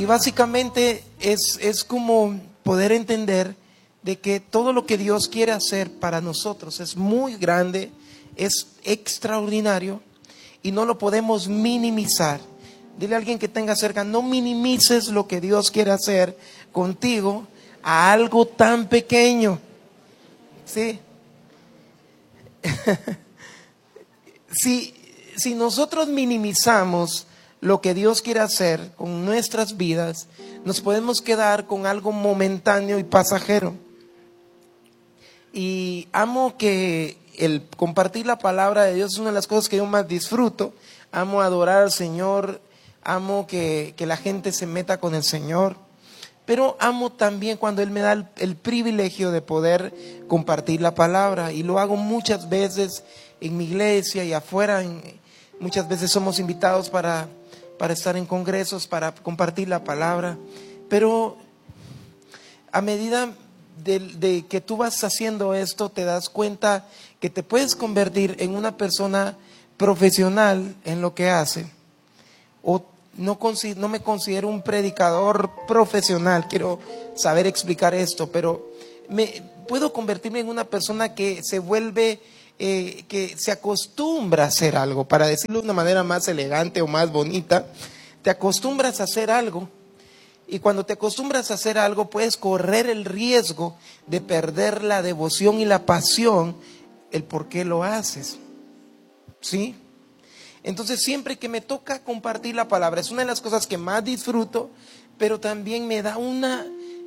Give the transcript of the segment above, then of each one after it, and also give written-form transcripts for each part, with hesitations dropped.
Y básicamente es como poder entender de que todo lo que Dios quiere hacer para nosotros es muy grande, es extraordinario y no lo podemos minimizar. Dile a alguien que tenga cerca, no minimices lo que Dios quiere hacer contigo a algo tan pequeño. ¿Sí? Si nosotros minimizamos lo que Dios quiere hacer con nuestras vidas, nos podemos quedar con algo momentáneo y pasajero. Y amo que el compartir la palabra de Dios es una de las cosas que yo más disfruto. Amo adorar al Señor, amo que la gente se meta con el Señor, pero amo también cuando Él me da el privilegio de poder compartir la palabra, y lo hago muchas veces en mi iglesia y afuera. Muchas veces somos invitados para estar en congresos, para compartir la palabra, pero a medida de que tú vas haciendo esto, te das cuenta que te puedes convertir en una persona profesional en lo que hace. O no me considero un predicador profesional, quiero saber explicar esto, pero puedo convertirme en una persona que se vuelve, que se acostumbra a hacer algo, para decirlo de una manera más elegante o más bonita. Te acostumbras a hacer algo, y cuando te acostumbras a hacer algo puedes correr el riesgo de perder la devoción y la pasión, el por qué lo haces. ¿Sí? Entonces siempre que me toca compartir la palabra, es una de las cosas que más disfruto, pero también me da una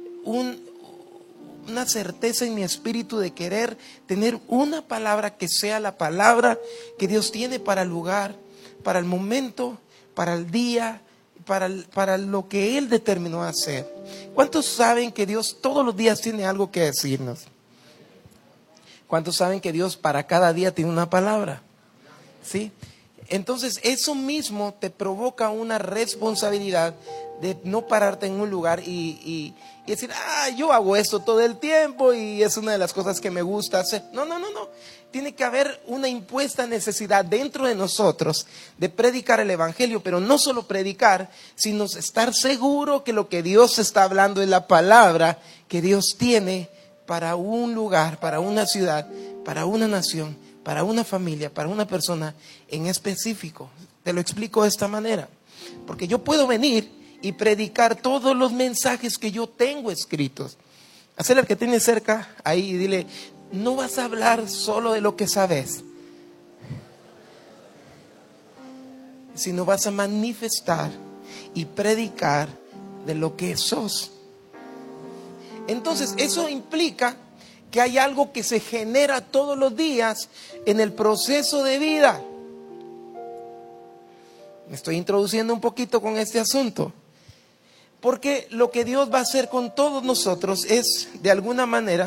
certeza en mi espíritu de querer tener una palabra que sea la palabra que Dios tiene para el lugar, para el momento, para el día, para lo que Él determinó hacer. ¿Cuántos saben que Dios todos los días tiene algo que decirnos? ¿Cuántos saben que Dios para cada día tiene una palabra? ¿Sí? Entonces eso mismo te provoca una responsabilidad de no pararte en un lugar y decir, yo hago esto todo el tiempo y es una de las cosas que me gusta hacer. No. Tiene que haber una impuesta necesidad dentro de nosotros de predicar el evangelio, pero no solo predicar, sino estar seguro que lo que Dios está hablando es la palabra que Dios tiene para un lugar, para una ciudad, para una nación, para una familia, para una persona en específico. Te lo explico de esta manera, porque yo puedo venir y predicar todos los mensajes que yo tengo escritos. Hazle al que tiene cerca ahí y dile, no vas a hablar solo de lo que sabes, sino vas a manifestar y predicar de lo que sos. Entonces eso implica que hay algo que se genera todos los días en el proceso de vida. Me estoy introduciendo un poquito con este asunto, porque lo que Dios va a hacer con todos nosotros es, de alguna manera,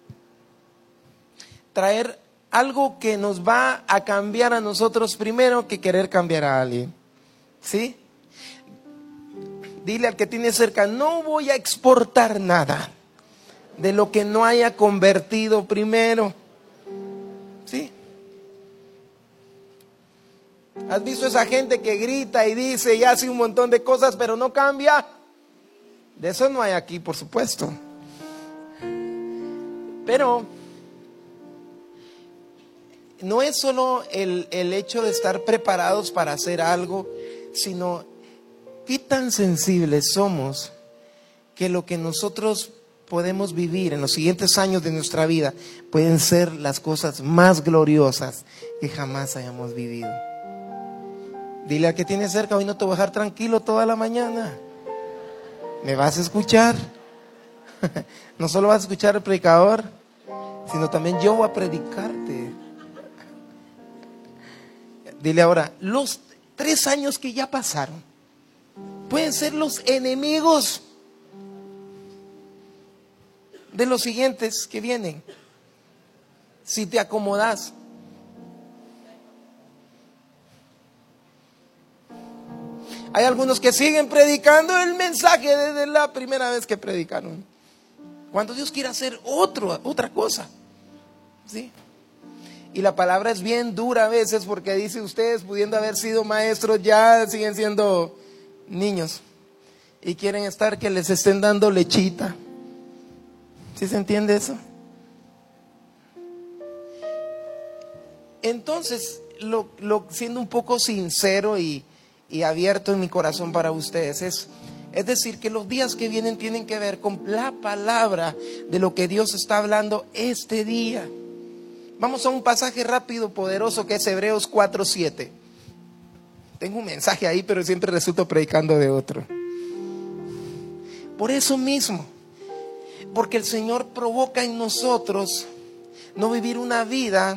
traer algo que nos va a cambiar a nosotros primero que querer cambiar a alguien. ¿Sí? Dile al que tiene cerca, no voy a exportar nada de lo que no haya convertido primero. ¿Sí? ¿Has visto esa gente que grita y dice y hace un montón de cosas pero no cambia? De eso no hay aquí, por supuesto. Pero no es solo el hecho de estar preparados para hacer algo, sino qué tan sensibles somos que lo que nosotros podemos vivir en los siguientes años de nuestra vida pueden ser las cosas más gloriosas que jamás hayamos vivido. Dile al que tiene cerca, hoy no te voy a dejar tranquilo toda la mañana. Me vas a escuchar. No solo vas a escuchar al predicador, sino también yo voy a predicarte. Dile ahora, los 3 años que ya pasaron pueden ser los enemigos de los siguientes que vienen, si te acomodas. Hay algunos que siguen predicando el mensaje desde la primera vez que predicaron, cuando Dios quiere hacer otra cosa. ¿Sí? Y la palabra es bien dura a veces, porque dice, ustedes pudiendo haber sido maestros ya siguen siendo niños. y quieren estar que les estén dando lechita. ¿Sí se entiende eso? Entonces, siendo un poco sincero y abierto en mi corazón para ustedes, es decir, que los días que vienen tienen que ver con la palabra de lo que Dios está hablando este día. Vamos a un pasaje rápido, poderoso, que es Hebreos 4:7. Tengo un mensaje ahí, pero siempre resulto predicando de otro. Por eso mismo, porque el Señor provoca en nosotros no vivir una vida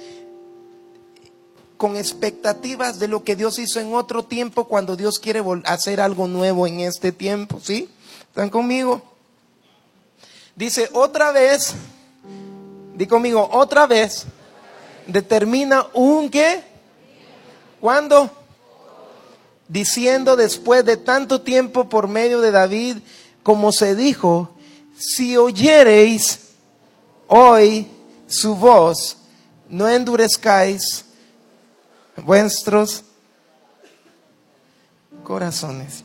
con expectativas de lo que Dios hizo en otro tiempo, cuando Dios quiere hacer algo nuevo en este tiempo. ¿Sí? ¿Están conmigo? Dice, otra vez, di conmigo, otra vez, determina un ¿qué? ¿Cuándo? Diciendo después de tanto tiempo por medio de David, como se dijo, si oyereis hoy su voz, no endurezcáis vuestros corazones.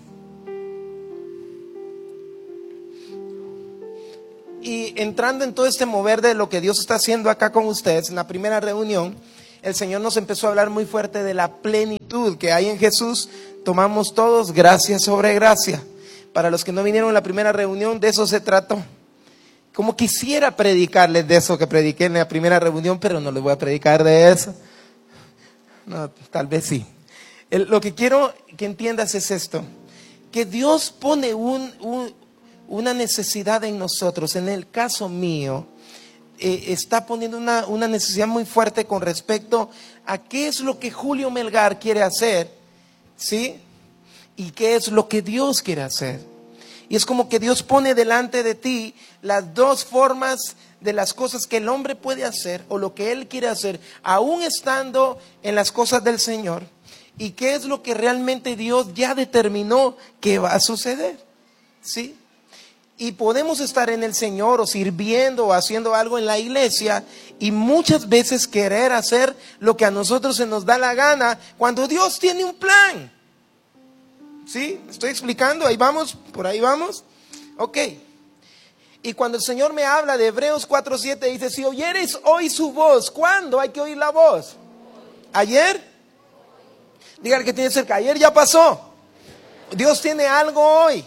Y entrando en todo este mover de lo que Dios está haciendo acá con ustedes, en la primera reunión, el Señor nos empezó a hablar muy fuerte de la plenitud que hay en Jesús. Tomamos todos gracia sobre gracia. Para los que no vinieron a la primera reunión, de eso se trató. Como quisiera predicarles de eso que prediqué en la primera reunión, pero no les voy a predicar de eso. No, tal vez sí. Lo que quiero que entiendas es esto: que Dios pone una necesidad en nosotros. En el caso mío, está poniendo una necesidad muy fuerte con respecto a qué es lo que Julio Melgar quiere hacer, ¿sí? Y qué es lo que Dios quiere hacer. Y es como que Dios pone delante de ti las dos formas de las cosas que el hombre puede hacer, o lo que él quiere hacer, aún estando en las cosas del Señor, y qué es lo que realmente Dios ya determinó que va a suceder, ¿sí? Y podemos estar en el Señor o sirviendo o haciendo algo en la iglesia y muchas veces querer hacer lo que a nosotros se nos da la gana, cuando Dios tiene un plan. ¿Sí? ¿Me estoy explicando? Ahí vamos, por ahí vamos. Ok. Y cuando el Señor me habla de Hebreos 4:7, dice, si oyeres hoy su voz, ¿cuándo hay que oír la voz? ¿Ayer? Dígale que tiene cerca, ayer ya pasó. Dios tiene algo hoy.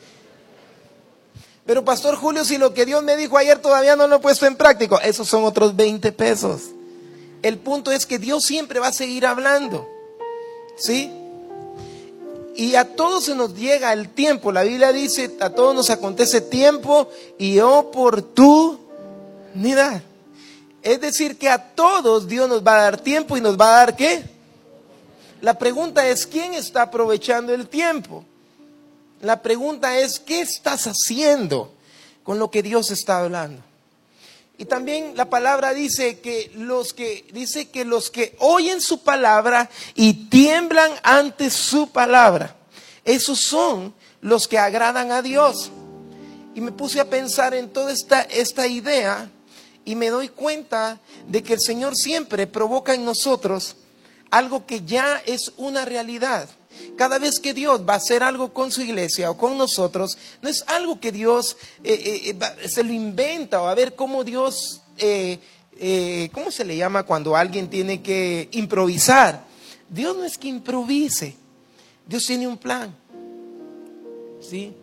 Pero Pastor Julio, si lo que Dios me dijo ayer todavía no lo he puesto en práctica, esos son otros 20 pesos. El punto es que Dios siempre va a seguir hablando. ¿Sí? Y a todos se nos llega el tiempo. La Biblia dice, a todos nos acontece tiempo y oportunidad. Es decir, que a todos Dios nos va a dar tiempo y nos va a dar ¿qué? La pregunta es, ¿quién está aprovechando el tiempo? La pregunta es, ¿qué estás haciendo con lo que Dios está hablando? Y también la palabra dice que los que oyen su palabra y tiemblan ante su palabra, esos son los que agradan a Dios. Y me puse a pensar en toda esta idea y me doy cuenta de que el Señor siempre provoca en nosotros algo que ya es una realidad. Cada vez que Dios va a hacer algo con su iglesia o con nosotros, no es algo que Dios se lo inventa, o a ver cómo Dios, ¿cómo se le llama cuando alguien tiene que improvisar? Dios no es que improvise, Dios tiene un plan, ¿sí?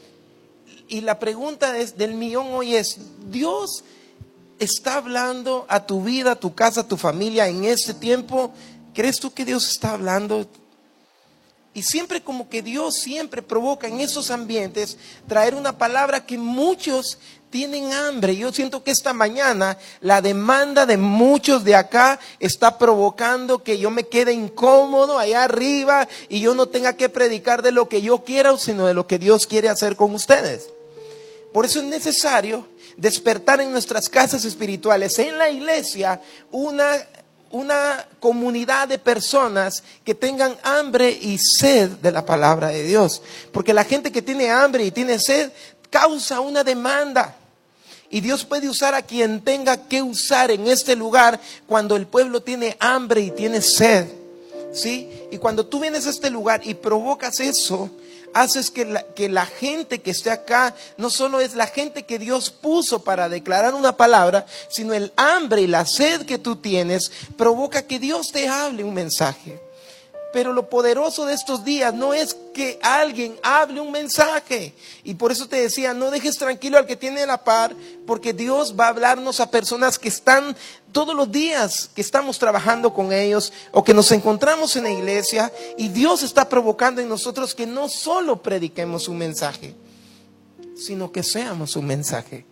Y la pregunta del millón hoy es, ¿Dios está hablando a tu vida, a tu casa, a tu familia en este tiempo? ¿Crees tú que Dios está hablando? Y siempre como que Dios siempre provoca en esos ambientes traer una palabra que muchos tienen hambre. Yo siento que esta mañana la demanda de muchos de acá está provocando que yo me quede incómodo allá arriba y yo no tenga que predicar de lo que yo quiera, sino de lo que Dios quiere hacer con ustedes. Por eso es necesario despertar en nuestras casas espirituales, en la iglesia, una comunidad de personas que tengan hambre y sed de la palabra de Dios. Porque la gente que tiene hambre y tiene sed causa una demanda. Y Dios puede usar a quien tenga que usar en este lugar cuando el pueblo tiene hambre y tiene sed. ¿sí? Y cuando tú vienes a este lugar y provocas eso, haces que la gente que esté acá no solo es la gente que Dios puso para declarar una palabra, sino el hambre y la sed que tú tienes provoca que Dios te hable un mensaje. Pero lo poderoso de estos días no es que alguien hable un mensaje. Y por eso te decía, no dejes tranquilo al que tiene la par, porque Dios va a hablarnos a personas que están todos los días, que estamos trabajando con ellos o que nos encontramos en la iglesia. Y Dios está provocando en nosotros que no solo prediquemos un mensaje, sino que seamos un mensaje.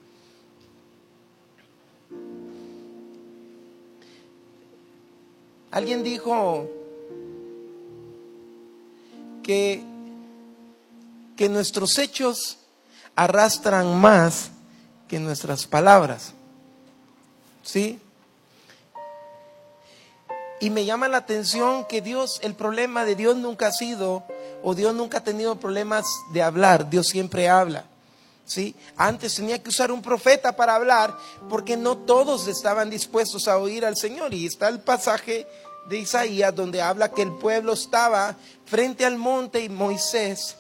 Alguien dijo que nuestros hechos arrastran más que nuestras palabras, ¿sí? Y me llama la atención que el problema de Dios nunca ha sido, o Dios nunca ha tenido problemas de hablar. Dios siempre habla, ¿sí? Antes tenía que usar un profeta para hablar, porque no todos estaban dispuestos a oír al Señor. Y está el pasaje de Isaías donde habla que el pueblo estaba frente al monte y Moisés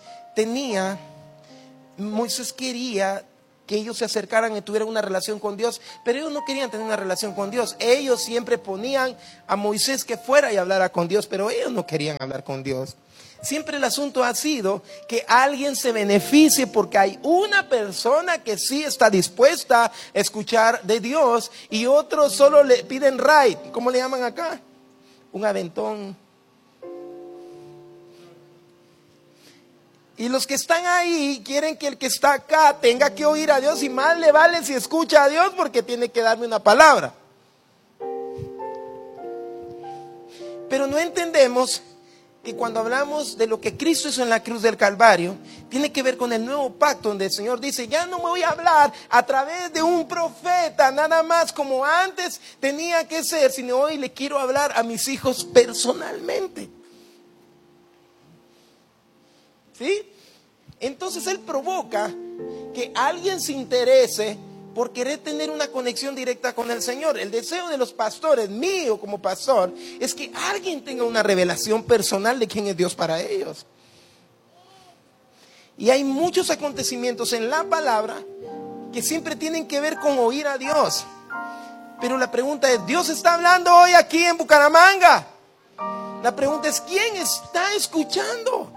quería que ellos se acercaran y tuvieran una relación con Dios, pero ellos no querían tener una relación con Dios. Ellos siempre ponían a Moisés que fuera y hablara con Dios, pero ellos no querían hablar con Dios. Siempre el asunto ha sido que alguien se beneficie porque hay una persona que sí está dispuesta a escuchar de Dios y otros solo le piden ride. ¿Cómo le llaman acá? Un aventón. Y los que están ahí quieren que el que está acá tenga que oír a Dios, y más le vale si escucha a Dios porque tiene que darme una palabra. Pero no entendemos que cuando hablamos de lo que Cristo hizo en la cruz del Calvario, tiene que ver con el nuevo pacto, donde el Señor dice: ya no me voy a hablar a través de un profeta, nada más como antes tenía que ser, sino hoy le quiero hablar a mis hijos personalmente. ¿Sí? Entonces Él provoca que alguien se interese por querer tener una conexión directa con el Señor. El deseo de los pastores, mío como pastor, es que alguien tenga una revelación personal de quién es Dios para ellos. Y hay muchos acontecimientos en la palabra que siempre tienen que ver con oír a Dios. Pero la pregunta es: ¿Dios está hablando hoy aquí en Bucaramanga? La pregunta es: ¿quién está escuchando?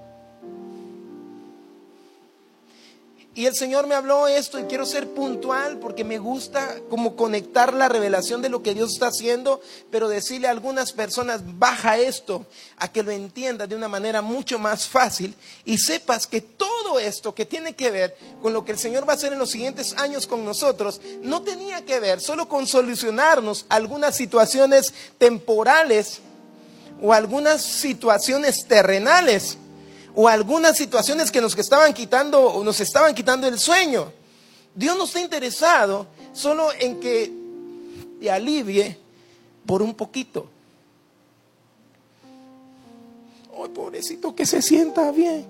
Y el Señor me habló esto, y quiero ser puntual porque me gusta como conectar la revelación de lo que Dios está haciendo, pero decirle a algunas personas: baja esto a que lo entiendas de una manera mucho más fácil y sepas que todo esto que tiene que ver con lo que el Señor va a hacer en los siguientes años con nosotros, no tenía que ver solo con solucionarnos algunas situaciones temporales o algunas situaciones terrenales, o algunas situaciones que nos estaban quitando el sueño. Dios no está interesado solo en que te alivie por un poquito. Ay, pobrecito, que se sienta bien.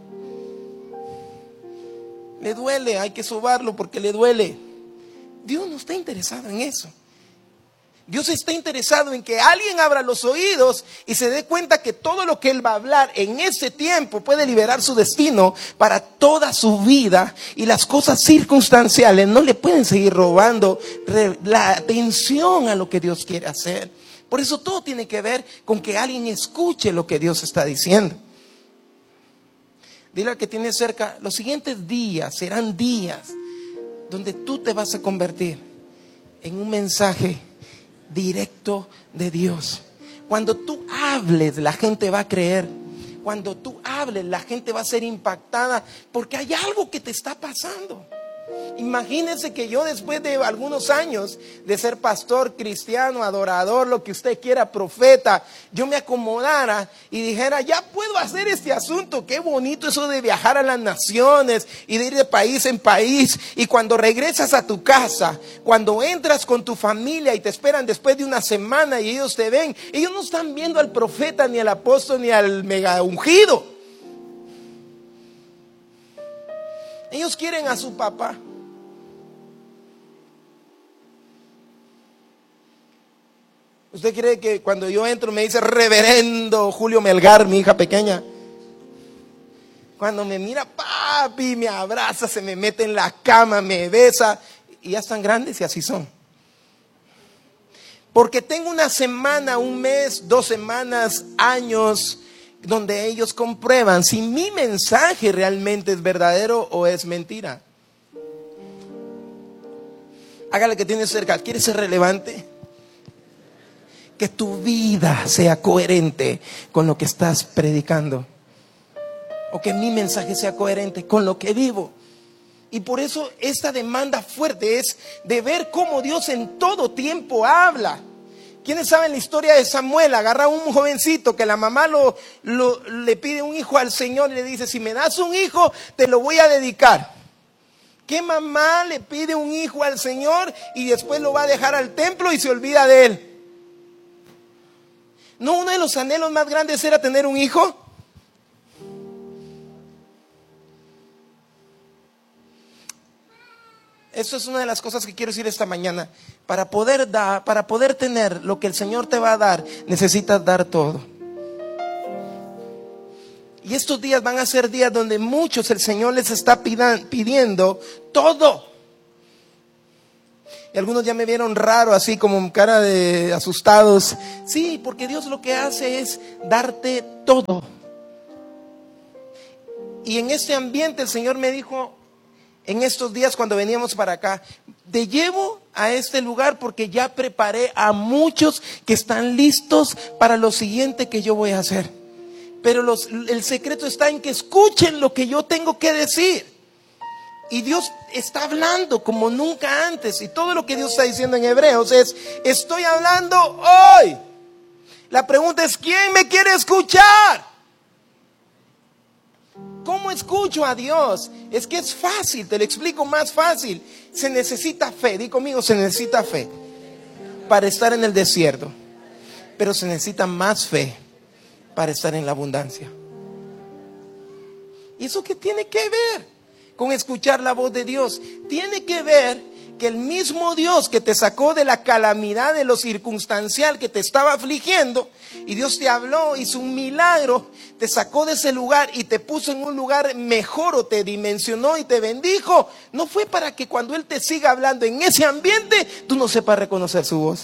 Le duele, hay que sobarlo porque le duele. Dios no está interesado en eso. Dios está interesado en que alguien abra los oídos y se dé cuenta que todo lo que Él va a hablar en ese tiempo puede liberar su destino para toda su vida, y las cosas circunstanciales no le pueden seguir robando la atención a lo que Dios quiere hacer. Por eso todo tiene que ver con que alguien escuche lo que Dios está diciendo. Dile al que tiene cerca: los siguientes días serán días donde tú te vas a convertir en un mensaje directo de Dios. Cuando tú hables, la gente va a creer. Cuando tú hables, la gente va a ser impactada porque hay algo que te está pasando. Imagínense que yo, después de algunos años de ser pastor, cristiano, adorador, lo que usted quiera, profeta, yo me acomodara y dijera: ya puedo hacer este asunto. Qué bonito eso de viajar a las naciones y de ir de país en país. Y cuando regresas a tu casa, cuando entras con tu familia y te esperan después de una semana y ellos te ven, ellos no están viendo al profeta, ni al apóstol, ni al mega ungido. Ellos quieren a su papá. ¿Usted cree que cuando yo entro me dice reverendo Julio Melgar, mi hija pequeña? Cuando me mira, papi, me abraza, se me mete en la cama, me besa. Y ya están grandes y así son. Porque tengo una semana, un mes, 2 semanas, años, donde ellos comprueban si mi mensaje realmente es verdadero o es mentira. Hágale que tiene cerca. ¿Quieres ser relevante? Que tu vida sea coherente con lo que estás predicando. O que mi mensaje sea coherente con lo que vivo. Y por eso esta demanda fuerte es de ver cómo Dios en todo tiempo habla. ¿Quiénes saben la historia de Samuel? Agarra a un jovencito que la mamá le pide un hijo al Señor y le dice, si me das un hijo, te lo voy a dedicar. ¿Qué mamá le pide un hijo al Señor y después lo va a dejar al templo y se olvida de él? ¿No uno de los anhelos más grandes era tener un hijo? Eso es una de las cosas que quiero decir esta mañana. Para poder tener lo que el Señor te va a dar, necesitas dar todo. Y estos días van a ser días donde muchos el Señor les está pidiendo todo. Y algunos ya me vieron raro, así como cara de asustados. Sí, porque Dios lo que hace es darte todo. Y en este ambiente el Señor me dijo, en estos días cuando veníamos para acá, te llevo a este lugar porque ya preparé a muchos que están listos para lo siguiente que yo voy a hacer. Pero el secreto está en que escuchen lo que yo tengo que decir. Y Dios está hablando como nunca antes. Y todo lo que Dios está diciendo en Hebreos es, estoy hablando hoy. La pregunta es, ¿quién me quiere escuchar? ¿Cómo escucho a Dios? Es que es fácil, te lo explico más fácil. Se necesita fe, di conmigo, se necesita fe para estar en el desierto. Pero se necesita más fe para estar en la abundancia. ¿Y eso qué tiene que ver con escuchar la voz de Dios? Tiene que ver que el mismo Dios que te sacó de la calamidad, de lo circunstancial que te estaba afligiendo, y Dios te habló, hizo un milagro, te sacó de ese lugar y te puso en un lugar mejor, o te dimensionó y te bendijo, no fue para que cuando Él te siga hablando en ese ambiente, tú no sepas reconocer su voz.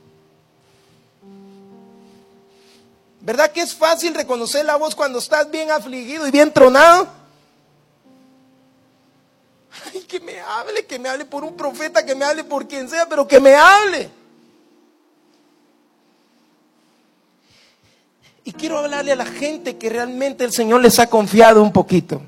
¿Verdad que es fácil reconocer la voz cuando estás bien afligido y bien tronado? Ay, que me hable por un profeta, que me hable por quien sea, pero que me hable. Y quiero hablarle a la gente que realmente el Señor les ha confiado un poquito.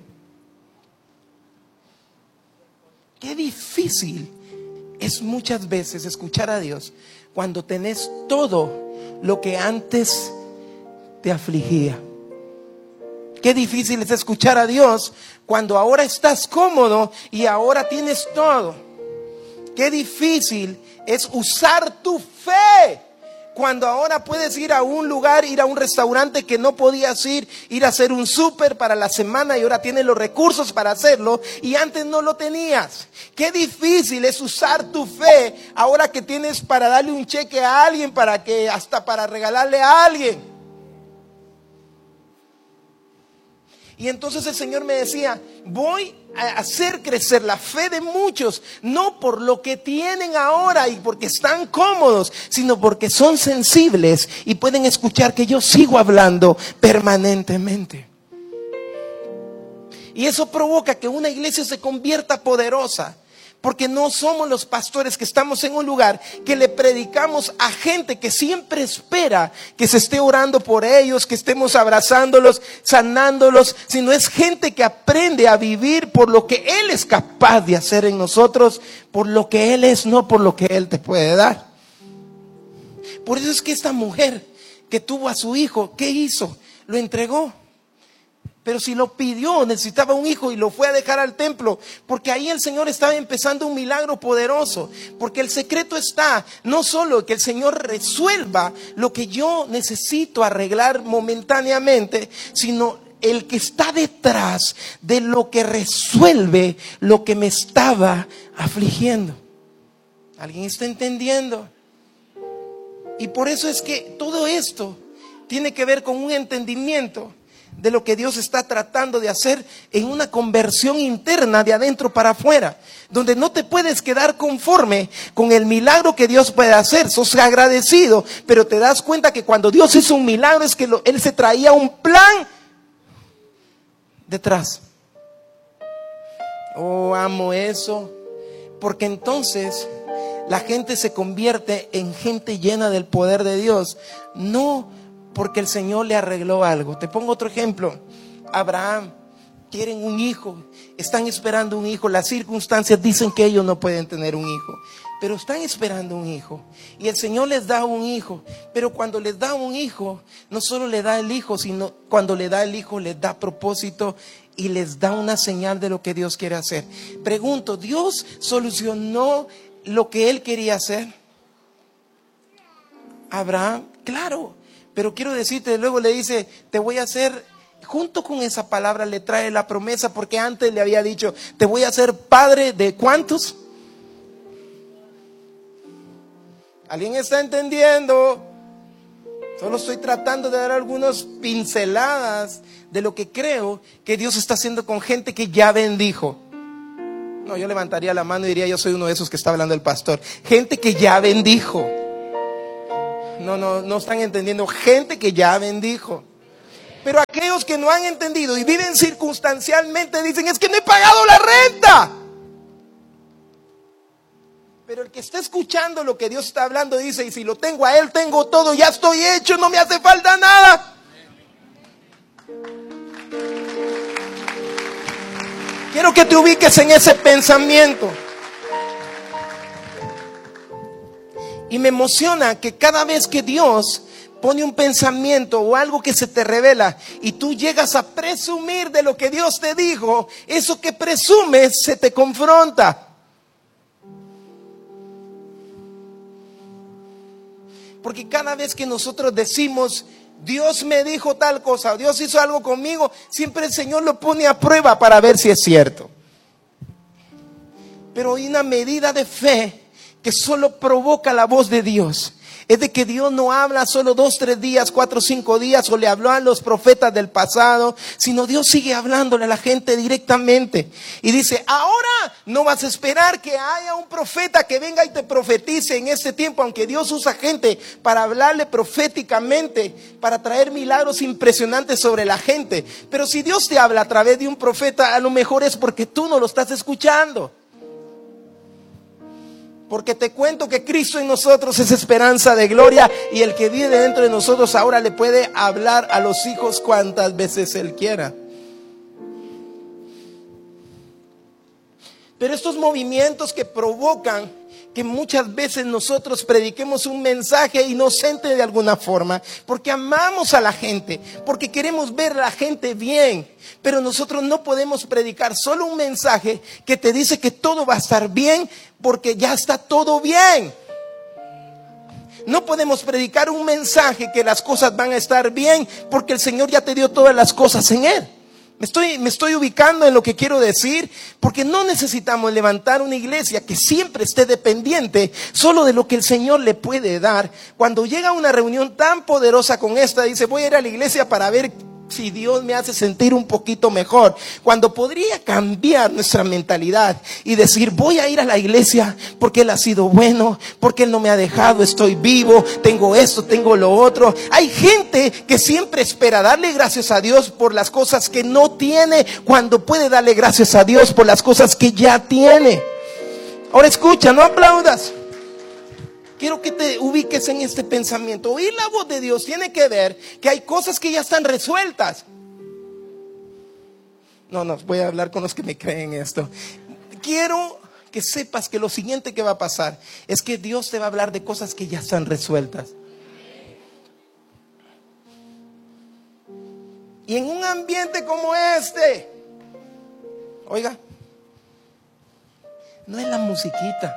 Qué difícil es muchas veces escuchar a Dios cuando tenés todo lo que antes te afligía. Qué difícil es escuchar a Dios cuando ahora estás cómodo y ahora tienes todo. Qué difícil es usar tu fe cuando ahora puedes ir a un lugar, ir a un restaurante que no podías ir a hacer un súper para la semana y ahora tienes los recursos para hacerlo y antes no lo tenías. Qué difícil es usar tu fe ahora que tienes para darle un cheque a alguien, hasta para regalarle a alguien. Y entonces el Señor me decía, voy a hacer crecer la fe de muchos, no por lo que tienen ahora y porque están cómodos, sino porque son sensibles y pueden escuchar que yo sigo hablando permanentemente. Y eso provoca que una iglesia se convierta poderosa. Porque no somos los pastores que estamos en un lugar que le predicamos a gente que siempre espera que se esté orando por ellos, que estemos abrazándolos, sanándolos, sino es gente que aprende a vivir por lo que Él es capaz de hacer en nosotros, por lo que Él es, no por lo que Él te puede dar. Por eso es que esta mujer que tuvo a su hijo, ¿qué hizo? Lo entregó. Pero si lo pidió, necesitaba un hijo y lo fue a dejar al templo, porque ahí el Señor estaba empezando un milagro poderoso. Porque el secreto está no solo que el Señor resuelva lo que yo necesito arreglar momentáneamente, sino el que está detrás de lo que resuelve lo que me estaba afligiendo. ¿Alguien está entendiendo? Y por eso es que todo esto tiene que ver con un entendimiento de lo que Dios está tratando de hacer en una conversión interna de adentro para afuera, donde no te puedes quedar conforme con el milagro que Dios puede hacer. Sos agradecido, pero te das cuenta que cuando Dios hizo un milagro es que Él se traía un plan detrás. Oh, amo eso, porque entonces la gente se convierte en gente llena del poder de Dios, no porque el Señor le arregló algo. Te pongo otro ejemplo. Abraham, quieren un hijo, están esperando un hijo. Las circunstancias dicen que ellos no pueden tener un hijo, pero están esperando un hijo. Y el Señor les da un hijo. Pero cuando les da un hijo, no solo le da el hijo, sino cuando le da el hijo, les da propósito y les da una señal de lo que Dios quiere hacer. Pregunto, ¿Dios solucionó lo que Él quería hacer? Abraham, claro. Pero quiero decirte, luego le dice, te voy a hacer, junto con esa palabra le trae la promesa, porque antes le había dicho, te voy a hacer padre de ¿cuántos? ¿Alguien está entendiendo? Solo estoy tratando de dar algunas pinceladas de lo que creo que Dios está haciendo con gente que ya bendijo. No, yo levantaría la mano y diría, yo soy uno de esos que está hablando el pastor. Gente que ya bendijo. No están entendiendo. Gente que ya bendijo. Pero aquellos que no han entendido y viven circunstancialmente dicen, es que no he pagado la renta. Pero el que está escuchando lo que Dios está hablando dice, y si lo tengo a Él, tengo todo, ya estoy hecho, no me hace falta nada. Quiero que te ubiques en ese pensamiento. Y me emociona que cada vez que Dios pone un pensamiento o algo que se te revela y tú llegas a presumir de lo que Dios te dijo, eso que presumes se te confronta. Porque cada vez que nosotros decimos, Dios me dijo tal cosa, Dios hizo algo conmigo, siempre el Señor lo pone a prueba para ver si es cierto. Pero hay una medida de fe que solo provoca la voz de Dios. Es de que Dios no habla solo 2, 3 días, 4, 5 días, o le habló a los profetas del pasado, sino Dios sigue hablándole a la gente directamente. Y dice, ahora no vas a esperar que haya un profeta que venga y te profetice en este tiempo, aunque Dios usa gente para hablarle proféticamente, para traer milagros impresionantes sobre la gente. Pero si Dios te habla a través de un profeta, a lo mejor es porque tú no lo estás escuchando. Porque te cuento que Cristo en nosotros es esperanza de gloria, y el que vive dentro de nosotros ahora le puede hablar a los hijos cuantas veces Él quiera. Pero estos movimientos que provocan que muchas veces nosotros prediquemos un mensaje inocente de alguna forma, porque amamos a la gente, porque queremos ver a la gente bien, pero nosotros no podemos predicar solo un mensaje que te dice que todo va a estar bien, porque ya está todo bien. No podemos predicar un mensaje que las cosas van a estar bien, porque el Señor ya te dio todas las cosas en Él. Me estoy ubicando en lo que quiero decir, porque no necesitamos levantar una iglesia que siempre esté dependiente solo de lo que el Señor le puede dar. Cuando llega a una reunión tan poderosa con esta, dice, voy a ir a la iglesia para ver si Dios me hace sentir un poquito mejor, cuando podría cambiar nuestra mentalidad y decir, voy a ir a la iglesia porque Él ha sido bueno, porque Él no me ha dejado, estoy vivo, tengo esto, tengo lo otro. Hay gente que siempre espera darle gracias a Dios por las cosas que no tiene, cuando puede darle gracias a Dios por las cosas que ya tiene. Ahora escucha, no aplaudas. Quiero que te ubiques en este pensamiento. Oír la voz de Dios tiene que ver que hay cosas que ya están resueltas. No, voy a hablar con los que me creen esto. Quiero que sepas que lo siguiente que va a pasar es que Dios te va a hablar de cosas que ya están resueltas. Y en un ambiente como este, oiga, no es la musiquita.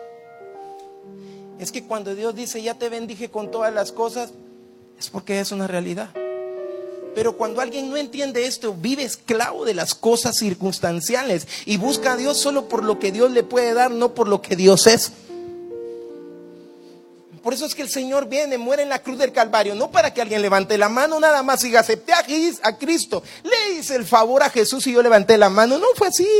Es que cuando Dios dice, ya te bendije con todas las cosas, es porque es una realidad. Pero cuando alguien no entiende esto, vive esclavo de las cosas circunstanciales y busca a Dios solo por lo que Dios le puede dar, no por lo que Dios es. Por eso es que el Señor viene, muere en la cruz del Calvario, no para que alguien levante la mano nada más y diga, acepté a Cristo, le hice el favor a Jesús y yo levanté la mano. No fue así.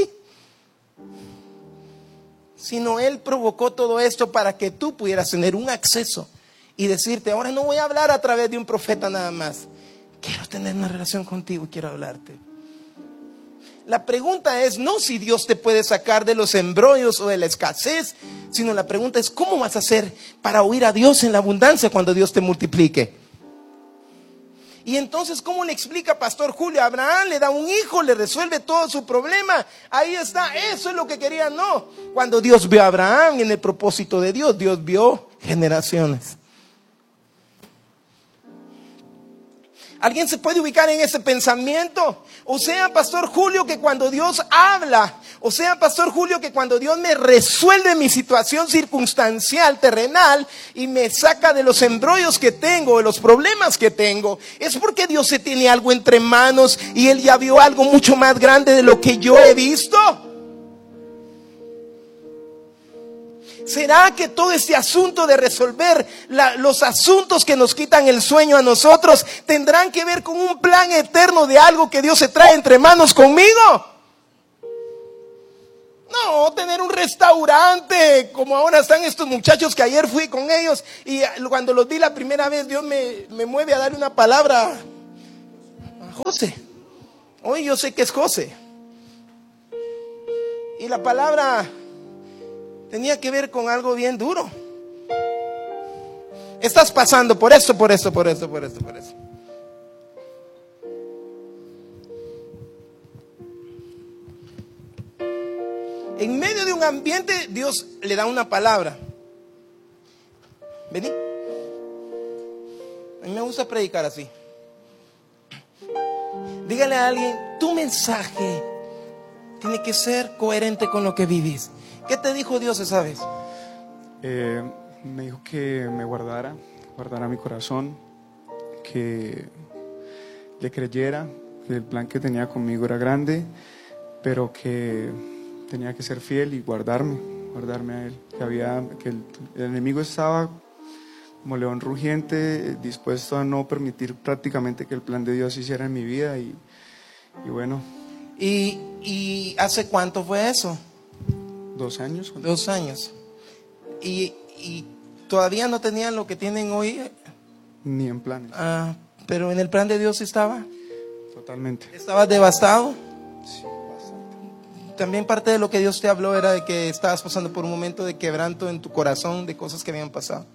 Sino Él provocó todo esto para que tú pudieras tener un acceso y decirte, ahora no voy a hablar a través de un profeta nada más. Quiero tener una relación contigo y quiero hablarte. La pregunta es no si Dios te puede sacar de los embrollos o de la escasez, sino la pregunta es cómo vas a hacer para oír a Dios en la abundancia cuando Dios te multiplique. Y entonces, ¿cómo le explica Pastor Julio? Abraham le da un hijo, le resuelve todo su problema. Ahí está, eso es lo que quería. No, cuando Dios vio a Abraham y en el propósito de Dios, Dios vio generaciones. ¿Alguien se puede ubicar en ese pensamiento? O sea, Pastor Julio, que cuando Dios habla, o sea, Pastor Julio, que cuando Dios me resuelve mi situación circunstancial, terrenal, y me saca de los embrollos que tengo, de los problemas que tengo, es porque Dios se tiene algo entre manos y Él ya vio algo mucho más grande de lo que yo he visto. ¿Será que todo este asunto de resolver los asuntos que nos quitan el sueño a nosotros tendrán que ver con un plan eterno de algo que Dios se trae entre manos conmigo? No, tener un restaurante como ahora están estos muchachos que ayer fui con ellos y cuando los vi la primera vez Dios me mueve a darle una palabra a José. Hoy yo sé que es José. Y la palabra tenía que ver con algo bien duro. Estás pasando por esto, por esto, por esto, por esto, por esto. En medio de un ambiente, Dios le da una palabra. Vení. A mí me gusta predicar así. Dígale a alguien, tu mensaje tiene que ser coherente con lo que vivís. ¿Qué te dijo Dios esa vez? Me dijo que me guardara mi corazón, que le creyera, que el plan que tenía conmigo era grande, pero que tenía que ser fiel y guardarme a Él. Que el enemigo estaba como león rugiente, dispuesto a no permitir prácticamente que el plan de Dios hiciera en mi vida y bueno. ¿Y hace cuánto fue eso? 2 años. 2 años. ¿Y todavía no tenían lo que tienen hoy? Ni en planes. Pero en el plan de Dios estaba. Totalmente. ¿Estabas devastado? Sí, bastante. También parte de lo que Dios te habló era de que estabas pasando por un momento de quebranto en tu corazón, de cosas que habían pasado.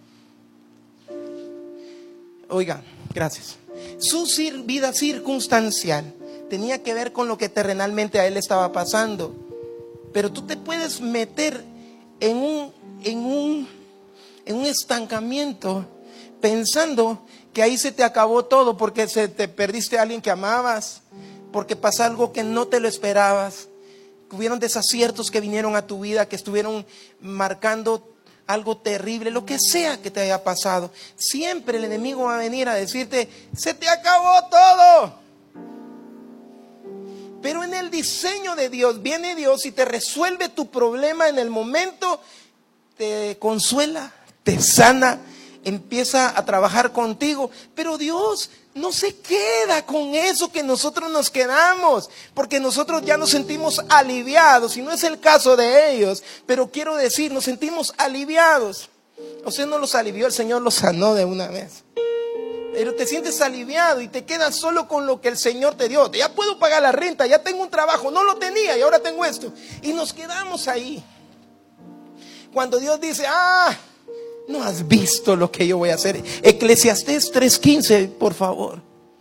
Oiga, gracias. Su vida circunstancial tenía que ver con lo que terrenalmente a él estaba pasando. Pero tú te puedes meter en un estancamiento pensando que ahí se te acabó todo porque se te perdiste a alguien que amabas, porque pasó algo que no te lo esperabas, que hubieron desaciertos que vinieron a tu vida, que estuvieron marcando algo terrible, lo que sea que te haya pasado. Siempre el enemigo va a venir a decirte, se te acabó todo. Pero en el diseño de Dios, viene Dios y te resuelve tu problema en el momento, te consuela, te sana, empieza a trabajar contigo. Pero Dios no se queda con eso que nosotros nos quedamos, porque nosotros ya nos sentimos aliviados, y no es el caso de ellos, pero quiero decir, nos sentimos aliviados. O sea, no los alivió, el Señor los sanó de una vez. Pero te sientes aliviado y te quedas solo con lo que el Señor te dio. Ya puedo pagar la renta, ya tengo un trabajo, no lo tenía y ahora tengo esto. Y nos quedamos ahí. Cuando Dios dice, no has visto lo que yo voy a hacer. Eclesiastés 3:15, por favor.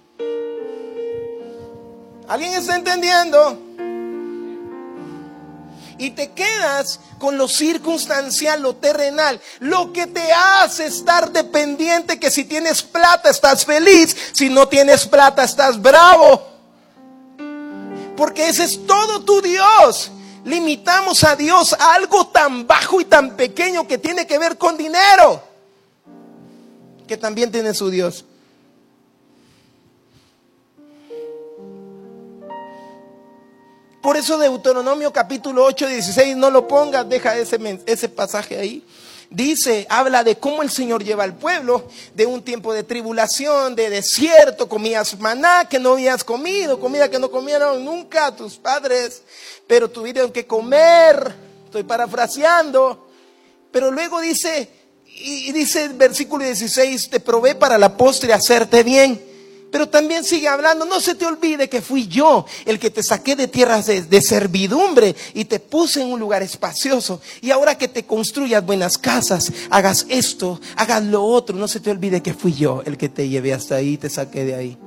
¿Alguien está entendiendo? Y te quedas con lo circunstancial, lo terrenal, lo que te hace estar dependiente, que si tienes plata estás feliz, si no tienes plata estás bravo. Porque ese es todo tu Dios. Limitamos a Dios a algo tan bajo y tan pequeño que tiene que ver con dinero, que también tiene su Dios. Por eso Deuteronomio capítulo 8:16, no lo pongas, deja ese pasaje ahí. dice, habla de cómo el Señor lleva al pueblo de un tiempo de tribulación, de desierto, comías maná que no habías comido, comida que no comieron nunca tus padres, pero tuvieron que comer. Estoy parafraseando, pero luego dice, y dice el versículo 16, te probé para la postre hacerte bien. Pero también sigue hablando, no se te olvide que fui yo el que te saqué de tierras de servidumbre y te puse en un lugar espacioso. Y ahora que te construyas buenas casas, hagas esto, hagas lo otro, no se te olvide que fui yo el que te llevé hasta ahí, te saqué de ahí.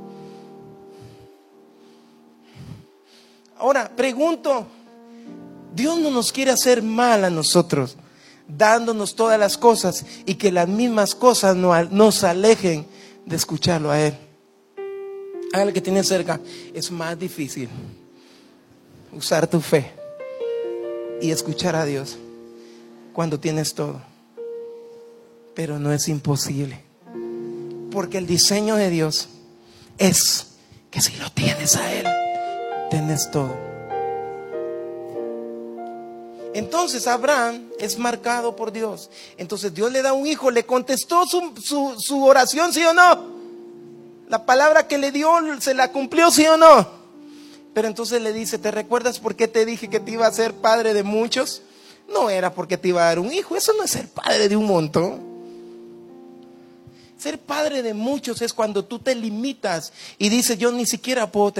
Ahora, pregunto, Dios no nos quiere hacer mal a nosotros, dándonos todas las cosas y que las mismas cosas nos alejen de escucharlo a Él. Hágale que tiene cerca. Es más difícil usar tu fe y escuchar a Dios cuando tienes todo. Pero no es imposible. Porque el diseño de Dios es que si lo tienes a Él, tienes todo. Entonces Abraham es marcado por Dios. Entonces Dios le da un hijo. ¿Le contestó su oración, sí o no? La palabra que le dio, ¿se la cumplió, sí o no? Pero entonces le dice, ¿te recuerdas por qué te dije que te iba a ser padre de muchos? No era porque te iba a dar un hijo. Eso no es ser padre de un montón. Ser padre de muchos es cuando tú te limitas y dices, yo ni siquiera puedo tener